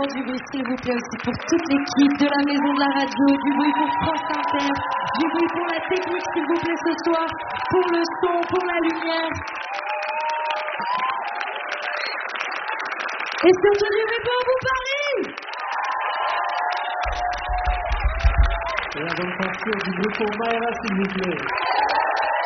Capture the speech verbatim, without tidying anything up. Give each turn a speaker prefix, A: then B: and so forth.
A: encore du bruit, s'il vous plaît, aussi pour toute l'équipe de la Maison de la Radio, du bruit pour France Inter, du bruit pour la technique, s'il vous plaît, ce soir, pour le son, pour la lumière. Et surtout du bruit pour vous, Paris!
B: Et avant de partir, du bruit pour Maëra, s'il vous plaît.